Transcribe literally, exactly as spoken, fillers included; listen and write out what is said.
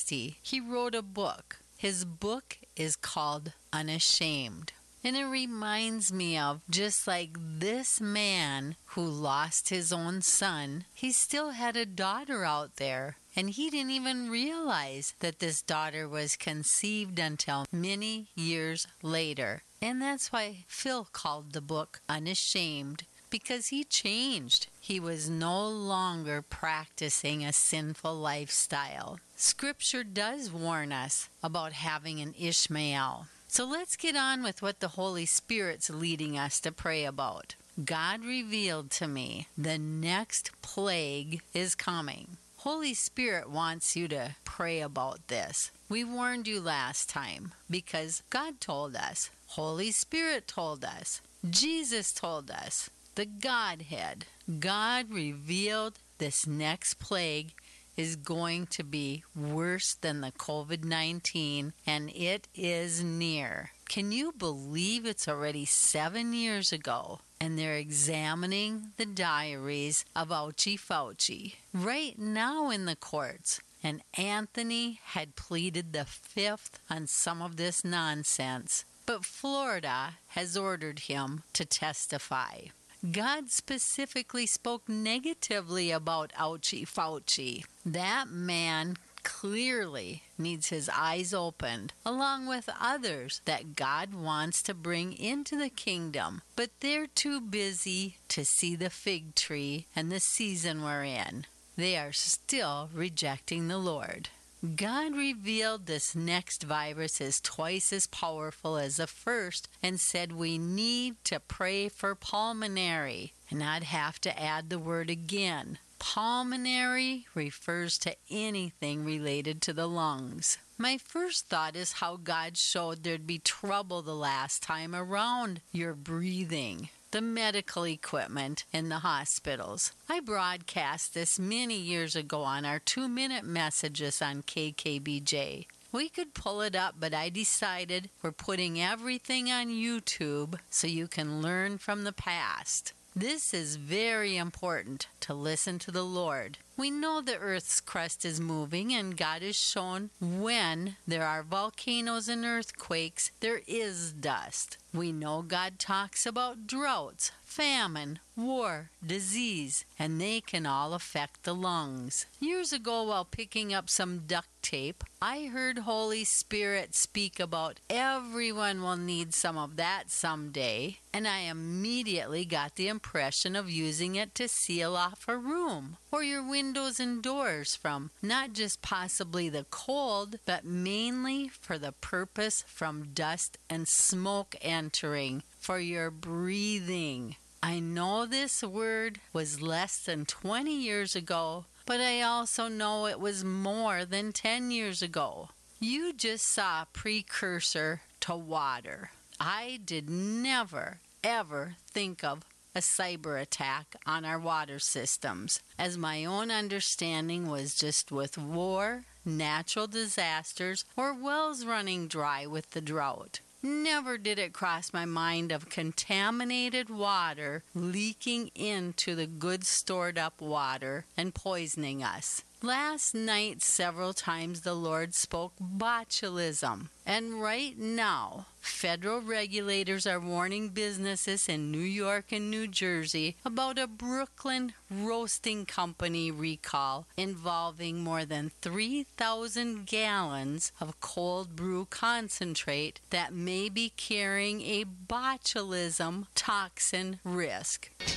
sixty, he wrote a book. His book is called Unashamed. And it reminds me of just like this man who lost his own son, he still had a daughter out there. And he didn't even realize that this daughter was conceived until many years later. And that's why Phil called the book Unashamed, because he changed. He was no longer practicing a sinful lifestyle. Scripture does warn us about having an Ishmael. So let's get on with what the Holy Spirit's leading us to pray about. God revealed to me the next plague is coming. Holy Spirit wants you to pray about this. We warned you last time because God told us. Holy Spirit told us. Jesus told us. The Godhead. God revealed this next plague is going to be worse than the covid nineteen, and it is near. Can you believe it's already seven years ago, and they're examining the diaries of Ouchie Fauci right now in the courts? And Anthony had pleaded the fifth on some of this nonsense, but Florida has ordered him to testify. God specifically spoke negatively about Ouchie Fauci. That man clearly needs his eyes opened, along with others that God wants to bring into the kingdom. But they're too busy to see the fig tree and the season we're in. They are still rejecting the Lord. God revealed this next virus is twice as powerful as the first and said we need to pray for pulmonary. And I'd have to add the word again. Pulmonary refers to anything related to the lungs. My first thought is how God showed there'd be trouble the last time around your breathing. The medical equipment in the hospitals. I broadcast this many years ago on our two-minute messages on K K B J. We could pull it up, but I decided we're putting everything on YouTube so you can learn from the past. This is very important to listen to the Lord. We know the earth's crust is moving, and God has shown when there are volcanoes and earthquakes, there is dust. We know God talks about droughts, famine, war, disease, and they can all affect the lungs. Years ago, while picking up some duct tape, I heard Holy Spirit speak about everyone will need some of that someday, and I immediately got the impression of using it to seal off a room or your windows and doors from not just possibly the cold, but mainly for the purpose from dust and smoke entering, for your breathing. I know this word was less than twenty years ago, but I also know it was more than ten years ago. You just saw a precursor to water. I did never, ever think of a cyber attack on our water systems, as my own understanding was just with war, natural disasters, or wells running dry with the drought. Never did it cross my mind of contaminated water leaking into the good stored up water and poisoning us. Last night, several times the Lord spoke botulism. And right now, federal regulators are warning businesses in New York and New Jersey about a Brooklyn roasting company recall involving more than three thousand gallons of cold brew concentrate that may be carrying a botulism toxin risk.